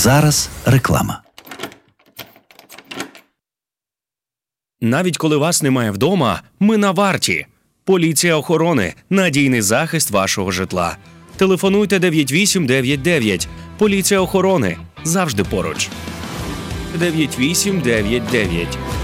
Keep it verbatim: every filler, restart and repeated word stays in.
зараз реклама. Навіть коли вас немає вдома, ми на варті. Поліція охорони – надійний захист вашого житла. Телефонуйте дев'ять вісім дев'ять дев'ять. Поліція охорони – завжди поруч. дев'ять вісім дев'ять дев'ять.